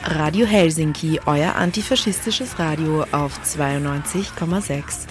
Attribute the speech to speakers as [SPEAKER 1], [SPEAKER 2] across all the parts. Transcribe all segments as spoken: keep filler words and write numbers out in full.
[SPEAKER 1] Radio Helsinki, euer antifaschistisches Radio auf zweiundneunzig Komma sechs.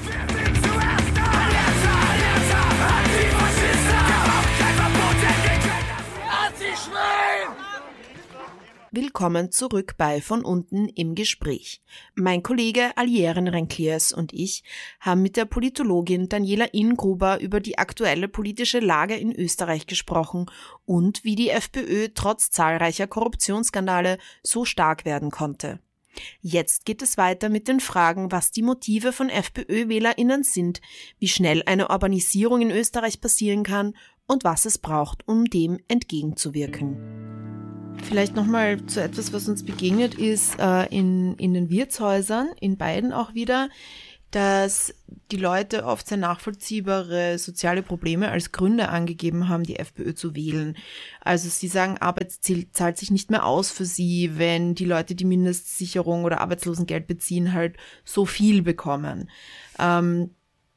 [SPEAKER 1] Willkommen zurück bei Von unten im Gespräch. Mein Kollege Alieren Renkliers und ich haben mit der Politologin Daniela Ingruber über die aktuelle politische Lage in Österreich gesprochen und wie die FPÖ trotz zahlreicher Korruptionsskandale so stark werden konnte. Jetzt geht es weiter mit den Fragen, was die Motive von FPÖ-WählerInnen sind, wie schnell eine Urbanisierung in Österreich passieren kann und was es braucht, um dem entgegenzuwirken. Vielleicht nochmal zu etwas, was uns begegnet ist äh, in, in den Wirtshäusern, in beiden auch wieder, dass die Leute oft sehr nachvollziehbare soziale Probleme als Gründe angegeben haben, die FPÖ zu wählen. Also sie sagen, Arbeit zahlt sich nicht mehr aus für sie, wenn die Leute, die Mindestsicherung oder Arbeitslosengeld beziehen, halt so viel bekommen. Ähm,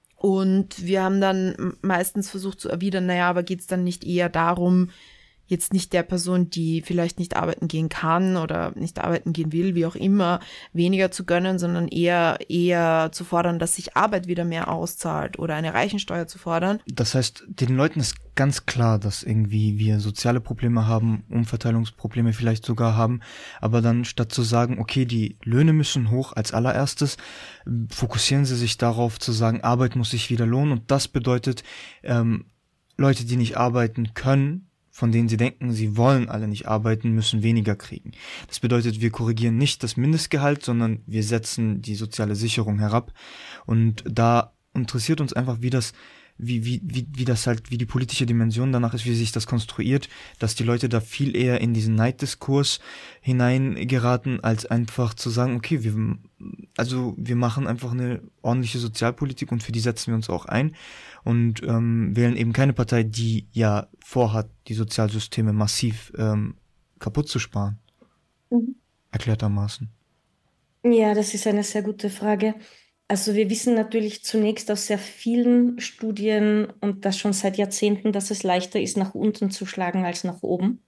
[SPEAKER 1] und wir haben dann meistens versucht zu erwidern, naja, aber geht es dann nicht eher darum, jetzt nicht der Person, die vielleicht nicht arbeiten gehen kann oder nicht arbeiten gehen will, wie auch immer, weniger zu gönnen, sondern eher eher zu fordern, dass sich Arbeit wieder mehr auszahlt oder eine Reichensteuer zu fordern.
[SPEAKER 2] Das heißt, den Leuten ist ganz klar, dass irgendwie wir soziale Probleme haben, Umverteilungsprobleme vielleicht sogar haben, aber dann statt zu sagen, okay, die Löhne müssen hoch als allererstes, fokussieren sie sich darauf zu sagen, Arbeit muss sich wieder lohnen, und das bedeutet, ähm, Leute, die nicht arbeiten können, von denen sie denken, sie wollen alle nicht arbeiten, müssen weniger kriegen. Das bedeutet, wir korrigieren nicht das Mindestgehalt, sondern wir setzen die soziale Sicherung herab. Und da interessiert uns einfach, wie das, wie, wie, wie, wie das halt, wie die politische Dimension danach ist, wie sich das konstruiert, dass die Leute da viel eher in diesen Neiddiskurs hineingeraten, als einfach zu sagen, okay, wir, also wir machen einfach eine ordentliche Sozialpolitik und für die setzen wir uns auch ein. Und ähm, wählen eben keine Partei, die ja vorhat, die Sozialsysteme massiv ähm, kaputt zu sparen. Mhm. Erklärtermaßen.
[SPEAKER 3] Ja, das ist eine sehr gute Frage. Also wir wissen natürlich zunächst aus sehr vielen Studien und das schon seit Jahrzehnten, dass es leichter ist, nach unten zu schlagen als nach oben.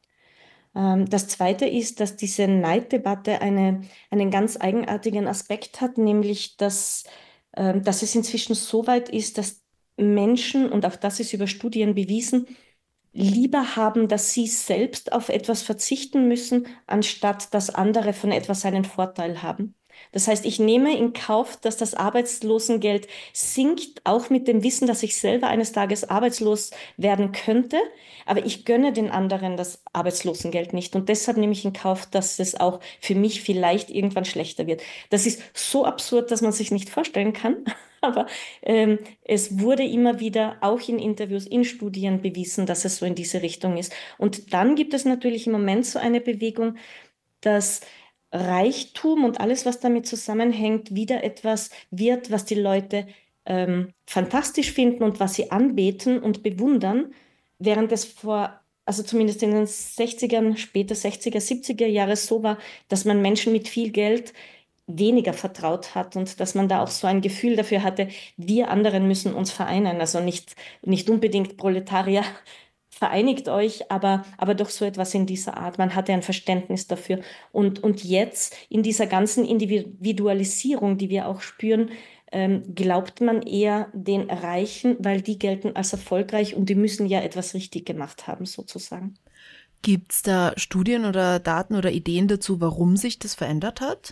[SPEAKER 3] Ähm, das Zweite ist, dass diese Neiddebatte eine, einen ganz eigenartigen Aspekt hat, nämlich dass, äh, dass es inzwischen so weit ist, dass Menschen, und auch das ist über Studien bewiesen, lieber haben, dass sie selbst auf etwas verzichten müssen, anstatt dass andere von etwas einen Vorteil haben. Das heißt, ich nehme in Kauf, dass das Arbeitslosengeld sinkt, auch mit dem Wissen, dass ich selber eines Tages arbeitslos werden könnte, aber ich gönne den anderen das Arbeitslosengeld nicht und deshalb nehme ich in Kauf, dass es auch für mich vielleicht irgendwann schlechter wird. Das ist so absurd, dass man sich nicht vorstellen kann, aber ähm, es wurde immer wieder auch in Interviews, in Studien bewiesen, dass es so in diese Richtung ist. Und dann gibt es natürlich im Moment so eine Bewegung, dass Reichtum und alles, was damit zusammenhängt, wieder etwas wird, was die Leute ähm, fantastisch finden und was sie anbeten und bewundern, während es vor, also zumindest in den sechzigern, später sechziger, siebziger Jahre so war, dass man Menschen mit viel Geld weniger vertraut hat und dass man da auch so ein Gefühl dafür hatte, wir anderen müssen uns vereinen, also nicht, nicht unbedingt Proletarier, vereinigt euch, aber, aber doch so etwas in dieser Art. Man hatte ein Verständnis dafür. Und, und jetzt in dieser ganzen Individualisierung, die wir auch spüren, ähm, glaubt man eher den Reichen, weil die gelten als erfolgreich und die müssen ja etwas richtig gemacht haben, sozusagen.
[SPEAKER 1] Gibt es da Studien oder Daten oder Ideen dazu, warum sich das verändert hat?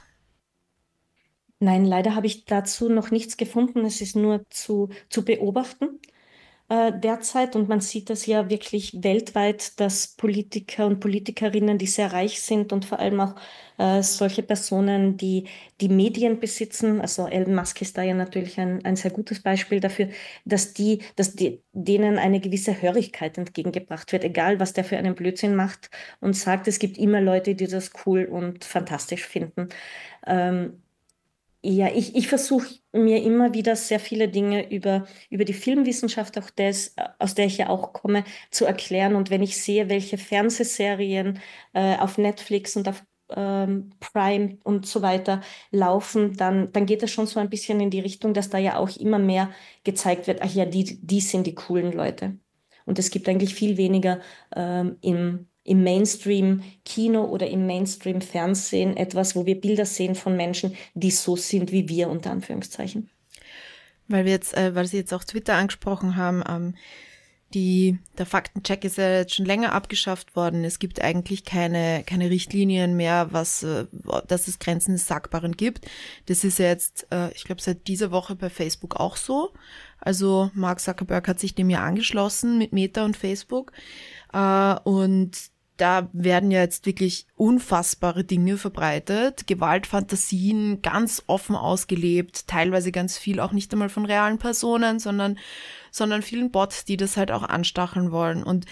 [SPEAKER 3] Nein, leider habe ich dazu noch nichts gefunden. Es ist nur zu, zu beobachten derzeit und man sieht das ja wirklich weltweit, dass Politiker und Politikerinnen, die sehr reich sind und vor allem auch äh, solche Personen, die die Medien besitzen, also Elon Musk ist da ja natürlich ein, ein sehr gutes Beispiel dafür, dass die, dass die, denen eine gewisse Hörigkeit entgegengebracht wird, egal was der für einen Blödsinn macht und sagt, es gibt immer Leute, die das cool und fantastisch finden. Ähm, Ja, ich, ich versuche mir immer wieder sehr viele Dinge über, über die Filmwissenschaft, auch des, aus der ich ja auch komme, zu erklären. Und wenn ich sehe, welche Fernsehserien äh, auf Netflix und auf ähm, Prime und so weiter laufen, dann, dann geht das schon so ein bisschen in die Richtung, dass da ja auch immer mehr gezeigt wird, ach ja, die, die sind die coolen Leute. Und es gibt eigentlich viel weniger ähm, im im Mainstream-Kino oder im Mainstream-Fernsehen etwas, wo wir Bilder sehen von Menschen, die so sind wie wir, unter Anführungszeichen.
[SPEAKER 1] Weil wir jetzt, äh, weil Sie jetzt auch Twitter angesprochen haben, ähm, die, der Faktencheck ist ja jetzt schon länger abgeschafft worden. Es gibt eigentlich keine, keine Richtlinien mehr, was, äh, dass es Grenzen des Sagbaren gibt. Das ist ja jetzt, äh, ich glaube, seit dieser Woche bei Facebook auch so. Also Mark Zuckerberg hat sich dem ja angeschlossen mit Meta und Facebook. Äh, und da werden ja jetzt wirklich unfassbare Dinge verbreitet, Gewaltfantasien ganz offen ausgelebt, teilweise ganz viel auch nicht einmal von realen Personen, sondern, sondern vielen Bots, die das halt auch anstacheln wollen. Und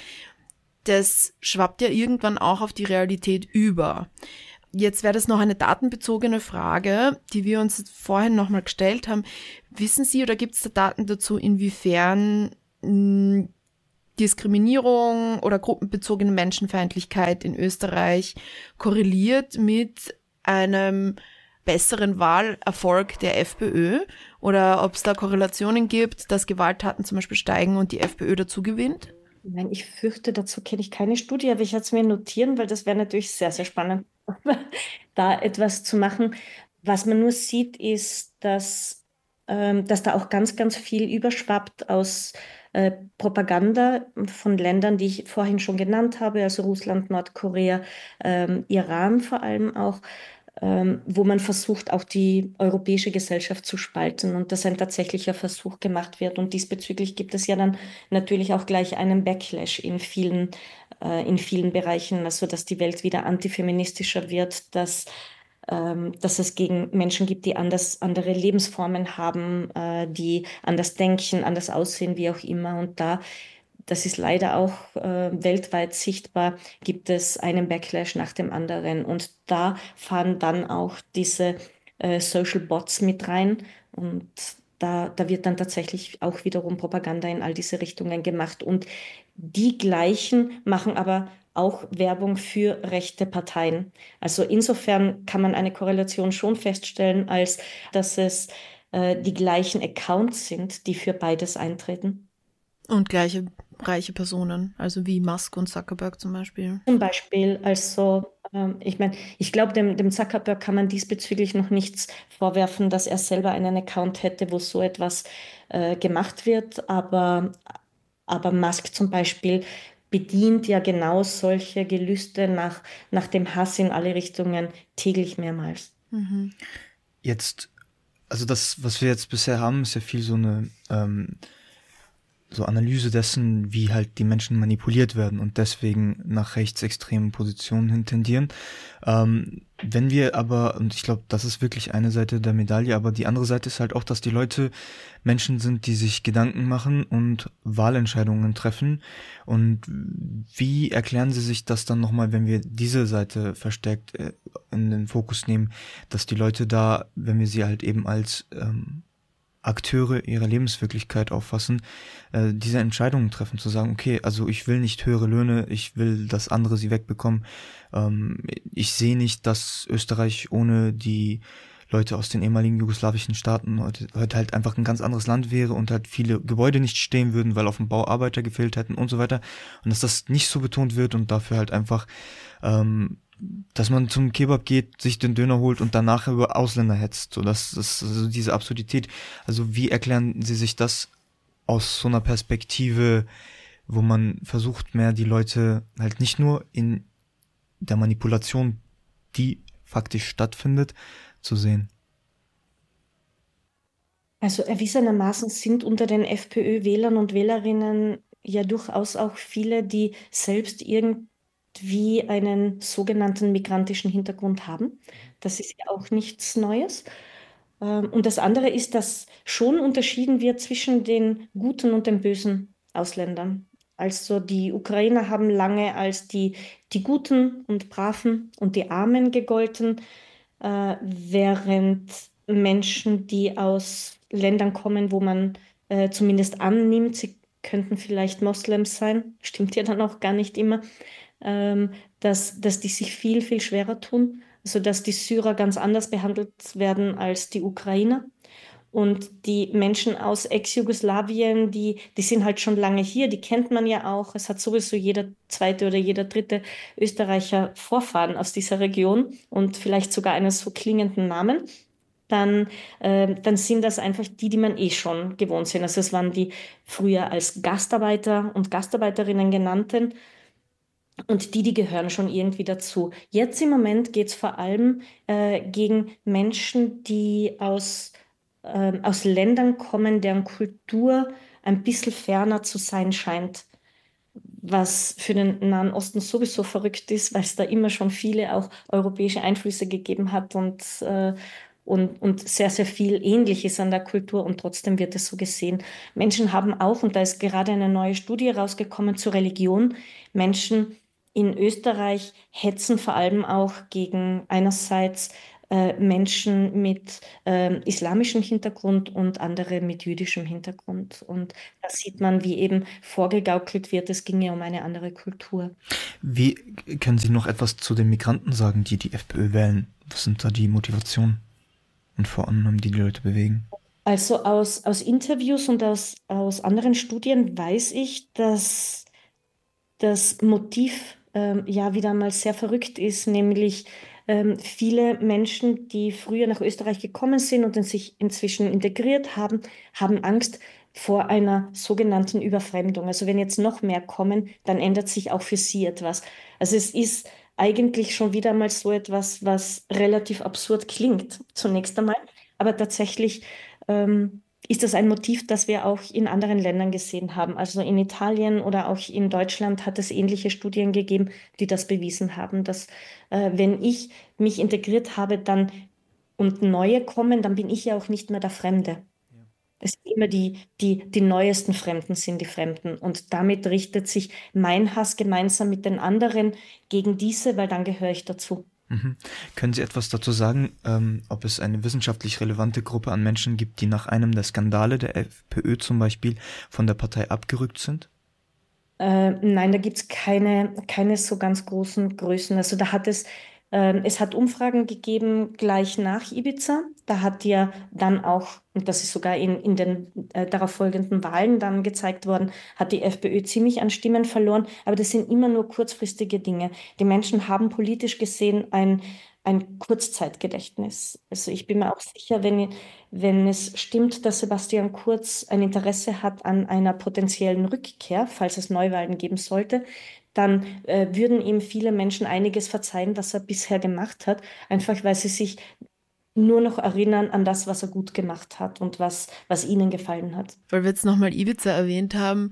[SPEAKER 1] das schwappt ja irgendwann auch auf die Realität über. Jetzt wäre das noch eine datenbezogene Frage, die wir uns vorhin nochmal gestellt haben. Wissen Sie oder gibt es da Daten dazu, inwiefern mh, Diskriminierung oder gruppenbezogene Menschenfeindlichkeit in Österreich korreliert mit einem besseren Wahlerfolg der FPÖ oder ob es da Korrelationen gibt, dass Gewalttaten zum Beispiel steigen und die FPÖ dazu gewinnt?
[SPEAKER 3] Nein, ich fürchte, dazu kenne ich keine Studie, aber ich werde es mir notieren, weil das wäre natürlich sehr, sehr spannend, da etwas zu machen. Was man nur sieht, ist, dass, ähm, dass da auch ganz, ganz viel überschwappt aus äh, Propaganda von Ländern, die ich vorhin schon genannt habe, also Russland, Nordkorea, ähm, Iran vor allem auch, ähm, wo man versucht, auch die europäische Gesellschaft zu spalten und dass ein tatsächlicher Versuch gemacht wird. Und diesbezüglich gibt es ja dann natürlich auch gleich einen Backlash in vielen, äh, in vielen Bereichen, also dass die Welt wieder antifeministischer wird, dass, ähm, dass es gegen Menschen gibt, die anders, andere Lebensformen haben, äh, die anders denken, anders aussehen, wie auch immer. Und da das ist leider auch äh, weltweit sichtbar, gibt es einen Backlash nach dem anderen. Und da fahren dann auch diese äh, Social Bots mit rein. Und da, da wird dann tatsächlich auch wiederum Propaganda in all diese Richtungen gemacht. Und die gleichen machen aber auch Werbung für rechte Parteien. Also insofern kann man eine Korrelation schon feststellen, als dass es äh, die gleichen Accounts sind, die für beides eintreten.
[SPEAKER 1] Und gleiche reiche Personen, also wie Musk und Zuckerberg zum Beispiel.
[SPEAKER 3] Zum Beispiel, also ähm, ich meine, ich glaube, dem, dem Zuckerberg kann man diesbezüglich noch nichts vorwerfen, dass er selber einen Account hätte, wo so etwas äh, gemacht wird, aber, aber Musk zum Beispiel bedient ja genau solche Gelüste nach, nach dem Hass in alle Richtungen täglich mehrmals.
[SPEAKER 1] Mhm.
[SPEAKER 2] Jetzt, also das, was wir jetzt bisher haben, ist ja viel so eine ähm, so Analyse dessen, wie halt die Menschen manipuliert werden und deswegen nach rechtsextremen Positionen hin tendieren. Ähm, wenn wir aber, und ich glaube, das ist wirklich eine Seite der Medaille, aber die andere Seite ist halt auch, dass die Leute Menschen sind, die sich Gedanken machen und Wahlentscheidungen treffen. Und wie erklären sie sich das dann nochmal, wenn wir diese Seite verstärkt äh, in den Fokus nehmen, dass die Leute da, wenn wir sie halt eben als ähm, Akteure ihrer Lebenswirklichkeit auffassen, äh, diese Entscheidungen treffen, zu sagen, okay, also ich will nicht höhere Löhne, ich will, dass andere sie wegbekommen. Ähm, ich sehe nicht, dass Österreich ohne die Leute aus den ehemaligen jugoslawischen Staaten heute, heute halt einfach ein ganz anderes Land wäre und halt viele Gebäude nicht stehen würden, weil auf dem Bau Arbeiter gefehlt hätten und so weiter. Und dass das nicht so betont wird und dafür halt einfach ähm, dass man zum Kebab geht, sich den Döner holt und danach über Ausländer hetzt. So, das ist also diese Absurdität. Also wie erklären Sie sich das aus so einer Perspektive, wo man versucht, mehr die Leute halt nicht nur in der Manipulation, die faktisch stattfindet, zu sehen?
[SPEAKER 3] Also erwiesenermaßen sind unter den FPÖ-Wählern und Wählerinnen ja durchaus auch viele, die selbst irgendwie einen sogenannten migrantischen Hintergrund haben. Das ist ja auch nichts Neues. Ähm, Und das andere ist, dass schon unterschieden wird zwischen den guten und den bösen Ausländern. Also die Ukrainer haben lange als die, die Guten und Braven und die Armen gegolten, äh, während Menschen, die aus Ländern kommen, wo man äh, zumindest annimmt, sie könnten vielleicht Moslems sein, stimmt ja dann auch gar nicht immer, ähm, dass, dass die sich viel, viel schwerer tun. Also dass die Syrer ganz anders behandelt werden als die Ukrainer. Und die Menschen aus Ex-Jugoslawien, die, die sind halt schon lange hier, die kennt man ja auch. Es hat sowieso jeder zweite oder jeder dritte Österreicher Vorfahren aus dieser Region und vielleicht sogar einen so klingenden Namen. Dann, äh, dann sind das einfach die, die man eh schon gewohnt sind. Also es waren die früher als Gastarbeiter und Gastarbeiterinnen genannten und die, die gehören schon irgendwie dazu. Jetzt im Moment geht es vor allem äh, gegen Menschen, die aus, äh, aus Ländern kommen, deren Kultur ein bisschen ferner zu sein scheint, was für den Nahen Osten sowieso verrückt ist, weil es da immer schon viele auch europäische Einflüsse gegeben hat und, äh, und, und sehr, sehr viel ähnlich ist an der Kultur und trotzdem wird es so gesehen. Menschen haben auch, und da ist gerade eine neue Studie rausgekommen zur Religion, Menschen in Österreich hetzen vor allem auch gegen einerseits äh, Menschen mit äh, islamischem Hintergrund und andere mit jüdischem Hintergrund. Und da sieht man, wie eben vorgegaukelt wird, es ginge um eine andere Kultur.
[SPEAKER 2] Wie können Sie noch etwas zu den Migranten sagen, die die FPÖ wählen? Was sind da die Motivationen und Vorannahmen, die die Leute bewegen?
[SPEAKER 3] Also aus, aus Interviews und aus, aus anderen Studien weiß ich, dass das Motiv ähm, ja wieder mal sehr verrückt ist, nämlich ähm, viele Menschen, die früher nach Österreich gekommen sind und in sich inzwischen integriert haben, haben Angst vor einer sogenannten Überfremdung. Also wenn jetzt noch mehr kommen, dann ändert sich auch für sie etwas. Also es ist eigentlich schon wieder mal so etwas, was relativ absurd klingt, zunächst einmal, aber tatsächlich ähm, ist das ein Motiv, das wir auch in anderen Ländern gesehen haben. Also in Italien oder auch in Deutschland hat es ähnliche Studien gegeben, die das bewiesen haben, dass äh, wenn ich mich integriert habe, dann und Neue kommen, dann bin ich ja auch nicht mehr der Fremde. Es sind immer die, die, die neuesten Fremden sind die Fremden. Und damit richtet sich mein Hass gemeinsam mit den anderen gegen diese, weil dann gehöre ich dazu.
[SPEAKER 2] Mhm. Können Sie etwas dazu sagen, ähm, ob es eine wissenschaftlich relevante Gruppe an Menschen gibt, die nach einem der Skandale der FPÖ zum Beispiel von der Partei abgerückt sind?
[SPEAKER 3] Äh, nein, da gibt es keine, keine so ganz großen Größen. Also da hat es, ähm, es hat Umfragen gegeben gleich nach Ibiza. Da hat ja dann auch, und das ist sogar in, in den äh, darauf folgenden Wahlen dann gezeigt worden, hat die FPÖ ziemlich an Stimmen verloren. Aber das sind immer nur kurzfristige Dinge. Die Menschen haben politisch gesehen ein, ein Kurzzeitgedächtnis. Also ich bin mir auch sicher, wenn, wenn es stimmt, dass Sebastian Kurz ein Interesse hat an einer potenziellen Rückkehr, falls es Neuwahlen geben sollte, dann äh, würden ihm viele Menschen einiges verzeihen, was er bisher gemacht hat, einfach weil sie sich nur noch erinnern an das, was er gut gemacht hat und was, was ihnen gefallen hat.
[SPEAKER 1] Weil wir jetzt nochmal Ibiza erwähnt haben,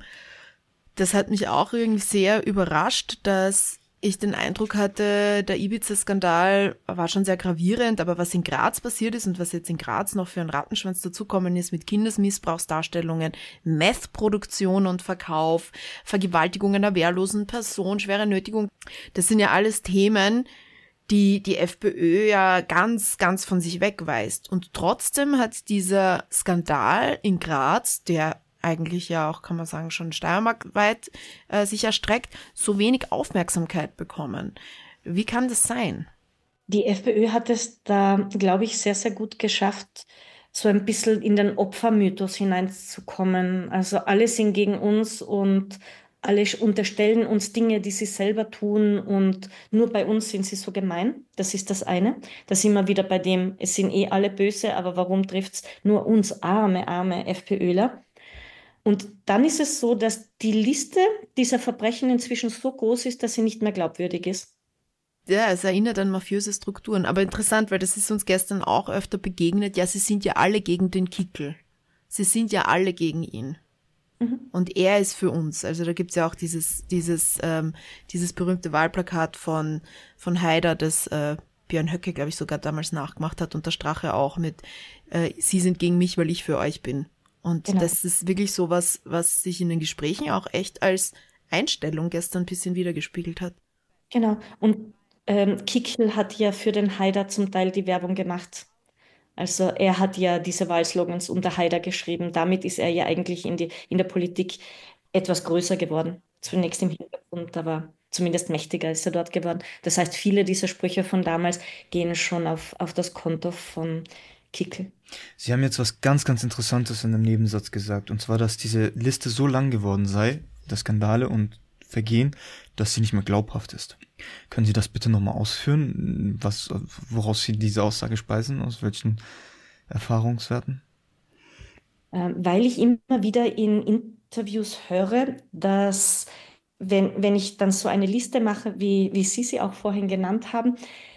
[SPEAKER 1] das hat mich auch irgendwie sehr überrascht, dass ich den Eindruck hatte, der Ibiza-Skandal war schon sehr gravierend, aber was in Graz passiert ist und was jetzt in Graz noch für einen Rattenschwanz dazukommen ist mit Kindesmissbrauchsdarstellungen, Meth-Produktion und Verkauf, Vergewaltigung einer wehrlosen Person, schwere Nötigung, das sind ja alles Themen, die die FPÖ ja ganz, ganz von sich wegweist. Und trotzdem hat dieser Skandal in Graz, der eigentlich ja auch, kann man sagen, schon steiermarkweit äh, sich erstreckt, so wenig Aufmerksamkeit bekommen. Wie kann das sein?
[SPEAKER 3] Die FPÖ hat es da, glaube ich, sehr, sehr gut geschafft, so ein bisschen in den Opfermythos hineinzukommen. Also alle sind gegen uns und alle unterstellen uns Dinge, die sie selber tun und nur bei uns sind sie so gemein. Das ist das eine. Da sind wir wieder bei dem, es sind eh alle böse, aber warum trifft es nur uns arme, arme FPÖler? Und dann ist es so, dass die Liste dieser Verbrechen inzwischen so groß ist, dass sie nicht mehr glaubwürdig ist.
[SPEAKER 1] Ja, es erinnert an mafiöse Strukturen. Aber interessant, weil das ist uns gestern auch öfter begegnet. Ja, sie sind ja alle gegen den Kickel. Sie sind ja alle gegen ihn. Mhm. Und er ist für uns. Also da gibt's ja auch dieses, dieses, ähm, dieses berühmte Wahlplakat von, von Haider, das äh, Björn Höcke, glaube ich, sogar damals nachgemacht hat und der Strache auch mit äh, Sie sind gegen mich, weil ich für euch bin. Und genau. Das ist wirklich so was, was sich in den Gesprächen auch echt als Einstellung gestern ein bisschen wiedergespiegelt hat.
[SPEAKER 3] Genau. Und ähm, Kickl hat ja für den Haider zum Teil die Werbung gemacht. Also er hat ja diese Wahlslogans unter Haider geschrieben. Damit ist er ja eigentlich in, die, in der Politik etwas größer geworden. Zunächst im Hintergrund, aber zumindest mächtiger ist er dort geworden. Das heißt, viele dieser Sprüche von damals gehen schon auf, auf das Konto von Kickl.
[SPEAKER 2] Sie haben jetzt was ganz, ganz Interessantes in einem Nebensatz gesagt, und zwar, dass diese Liste so lang geworden sei, der Skandale und Vergehen, dass sie nicht mehr glaubhaft ist. Können Sie das bitte nochmal ausführen, was, woraus Sie diese Aussage speisen, aus welchen Erfahrungswerten?
[SPEAKER 3] Ähm, weil ich immer wieder in Interviews höre, dass wenn, wenn ich dann so eine Liste mache, wie, wie Sie sie auch vorhin genannt haben,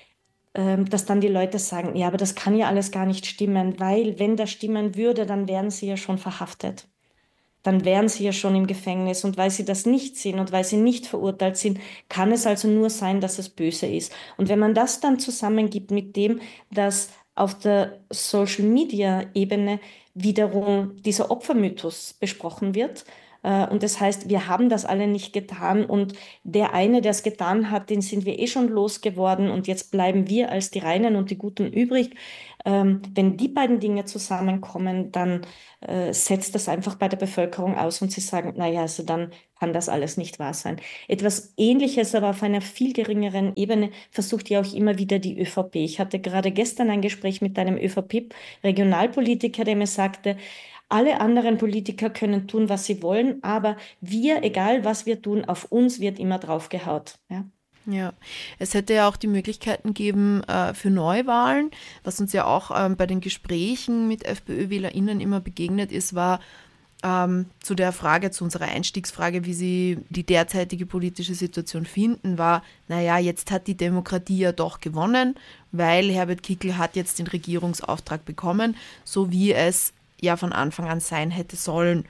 [SPEAKER 3] ähm, dass dann die Leute sagen, ja, aber das kann ja alles gar nicht stimmen, weil wenn das stimmen würde, dann wären sie ja schon verhaftet. Dann wären sie ja schon im Gefängnis. Und weil sie das nicht sind und weil sie nicht verurteilt sind, kann es also nur sein, dass es böse ist. Und wenn man das dann zusammengibt mit dem, dass auf der Social-Media-Ebene wiederum dieser Opfermythos besprochen wird, äh, und das heißt, wir haben das alle nicht getan und der eine, der es getan hat, den sind wir eh schon losgeworden und jetzt bleiben wir als die Reinen und die Guten übrig. Ähm, wenn die beiden Dinge zusammenkommen, dann äh, setzt das einfach bei der Bevölkerung aus und sie sagen, naja, also dann kann das alles nicht wahr sein. Etwas Ähnliches, aber auf einer viel geringeren Ebene versucht ja auch immer wieder die ÖVP. Ich hatte gerade gestern ein Gespräch mit einem ÖVP-Regionalpolitiker, der mir sagte, alle anderen Politiker können tun, was sie wollen, aber wir, egal was wir tun, auf uns wird immer draufgehaut. Ja.
[SPEAKER 1] Ja, es hätte ja auch die Möglichkeiten geben äh, für Neuwahlen, was uns ja auch ähm, bei den Gesprächen mit FPÖ-WählerInnen immer begegnet ist, war ähm, zu der Frage, zu unserer Einstiegsfrage, wie sie die derzeitige politische Situation finden, war, naja, jetzt hat die Demokratie ja doch gewonnen, weil Herbert Kickl hat jetzt den Regierungsauftrag bekommen, so wie es ja von Anfang an sein hätte sollen.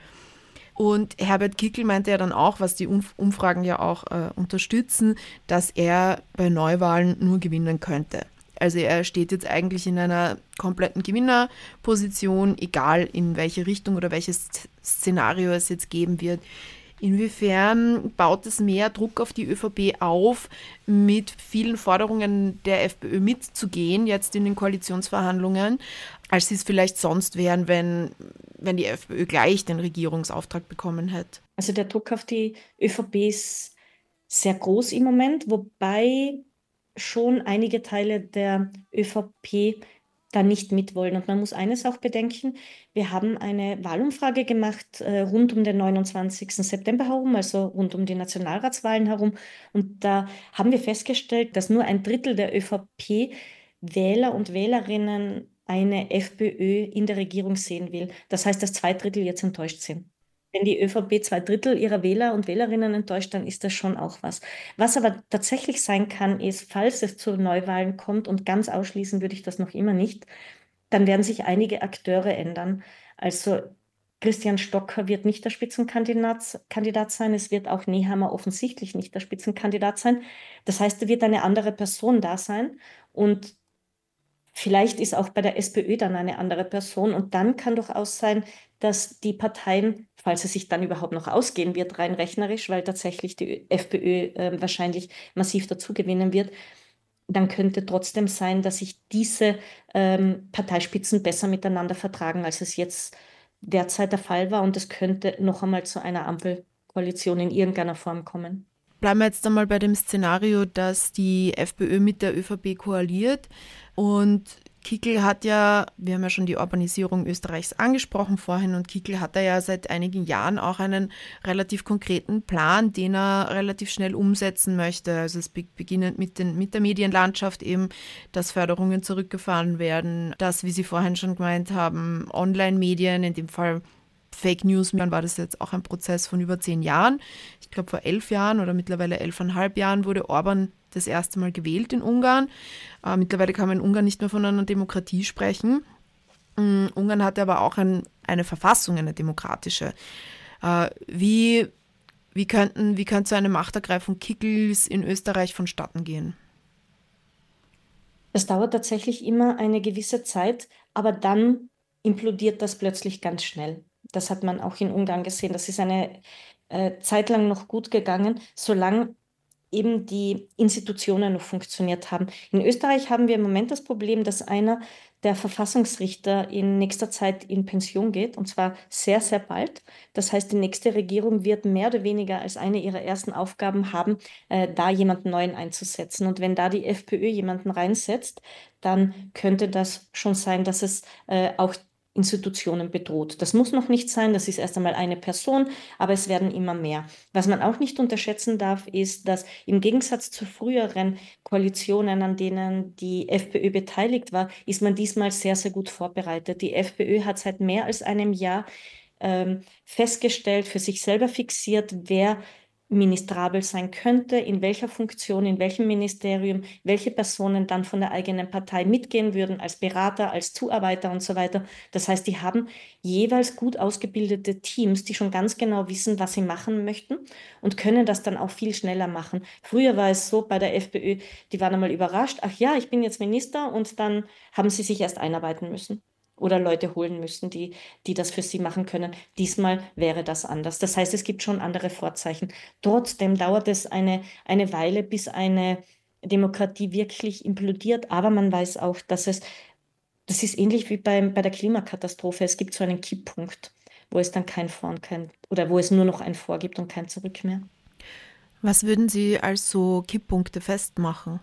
[SPEAKER 1] Und Herbert Kickl meinte ja dann auch, was die Umfragen ja auch äh, unterstützen, dass er bei Neuwahlen nur gewinnen könnte. Also er steht jetzt eigentlich in einer kompletten Gewinnerposition, egal in welche Richtung oder welches Szenario es jetzt geben wird. Inwiefern baut es mehr Druck auf die ÖVP auf, mit vielen Forderungen der FPÖ mitzugehen, jetzt in den Koalitionsverhandlungen, als sie es vielleicht sonst wären, wenn, wenn die FPÖ gleich den Regierungsauftrag bekommen hätte?
[SPEAKER 3] Also der Druck auf die ÖVP ist sehr groß im Moment, wobei schon einige Teile der ÖVP da nicht mitwollen. Und man muss eines auch bedenken, wir haben eine Wahlumfrage gemacht äh, rund um den neunundzwanzigsten September herum, also rund um die Nationalratswahlen herum. Und da haben wir festgestellt, dass nur ein Drittel der ÖVP-Wähler und Wählerinnen eine FPÖ in der Regierung sehen will. Das heißt, dass zwei Drittel jetzt enttäuscht sind. Wenn die ÖVP zwei Drittel ihrer Wähler und Wählerinnen enttäuscht, dann ist das schon auch was. Was aber tatsächlich sein kann, ist, falls es zu Neuwahlen kommt, und ganz ausschließen würde ich das noch immer nicht, dann werden sich einige Akteure ändern. Also Christian Stocker wird nicht der Spitzenkandidat Kandidat sein. Es wird auch Nehammer offensichtlich nicht der Spitzenkandidat sein. Das heißt, da wird eine andere Person da sein und vielleicht ist auch bei der SPÖ dann eine andere Person und dann kann durchaus sein, dass die Parteien, falls es sich dann überhaupt noch ausgehen wird, rein rechnerisch, weil tatsächlich die FPÖ äh, wahrscheinlich massiv dazugewinnen wird, dann könnte trotzdem sein, dass sich diese ähm, Parteispitzen besser miteinander vertragen, als es jetzt derzeit der Fall war. Und es könnte noch einmal zu einer Ampelkoalition in irgendeiner Form kommen.
[SPEAKER 1] Bleiben wir jetzt einmal bei dem Szenario, dass die FPÖ mit der ÖVP koaliert. Und Kickl hat ja, wir haben ja schon die Urbanisierung Österreichs angesprochen vorhin, und Kickl hat da ja seit einigen Jahren auch einen relativ konkreten Plan, den er relativ schnell umsetzen möchte. Also es beginnend mit, den, mit der Medienlandschaft eben, dass Förderungen zurückgefahren werden, dass, wie Sie vorhin schon gemeint haben, Online-Medien, in dem Fall Fake News, dann war das jetzt auch ein Prozess von über zehn Jahren. Ich glaube, vor elf Jahren oder mittlerweile elfeinhalb Jahren wurde Orban das erste Mal gewählt in Ungarn. Äh, mittlerweile kann man in Ungarn nicht mehr von einer Demokratie sprechen. Ähm, Ungarn hatte aber auch ein, eine Verfassung, eine demokratische. Äh, wie, wie, könnten, wie könnte so eine Machtergreifung Kickls in Österreich vonstatten gehen?
[SPEAKER 3] Das dauert tatsächlich immer eine gewisse Zeit, aber dann implodiert das plötzlich ganz schnell. Das hat man auch in Ungarn gesehen. Das ist eine äh, Zeit lang noch gut gegangen, solange eben die Institutionen noch funktioniert haben. In Österreich haben wir im Moment das Problem, dass einer der Verfassungsrichter in nächster Zeit in Pension geht, und zwar sehr, sehr bald. Das heißt, die nächste Regierung wird mehr oder weniger als eine ihrer ersten Aufgaben haben, äh, da jemanden Neuen einzusetzen. Und wenn da die FPÖ jemanden reinsetzt, dann könnte das schon sein, dass es äh, auch Institutionen bedroht. Das muss noch nicht sein, das ist erst einmal eine Person, aber es werden immer mehr. Was man auch nicht unterschätzen darf, ist, dass im Gegensatz zu früheren Koalitionen, an denen die FPÖ beteiligt war, ist man diesmal sehr, sehr gut vorbereitet. Die FPÖ hat seit mehr als einem Jahr ähm, festgestellt, für sich selber fixiert, wer ministrabel sein könnte, in welcher Funktion, in welchem Ministerium, welche Personen dann von der eigenen Partei mitgehen würden, als Berater, als Zuarbeiter und so weiter. Das heißt, die haben jeweils gut ausgebildete Teams, die schon ganz genau wissen, was sie machen möchten und können das dann auch viel schneller machen. Früher war es so bei der FPÖ, die waren einmal überrascht, ach ja, ich bin jetzt Minister, und dann haben sie sich erst einarbeiten müssen oder Leute holen müssen, die, die das für sie machen können. Diesmal wäre das anders. Das heißt, es gibt schon andere Vorzeichen. Trotzdem dauert es eine, eine Weile, bis eine Demokratie wirklich implodiert. Aber man weiß auch, dass es, das ist ähnlich wie beim, bei der Klimakatastrophe. Es gibt so einen Kipppunkt, wo es dann kein Vor und kein, oder wo es nur noch ein Vor gibt und kein Zurück mehr.
[SPEAKER 1] Was würden Sie als so Kipppunkte festmachen?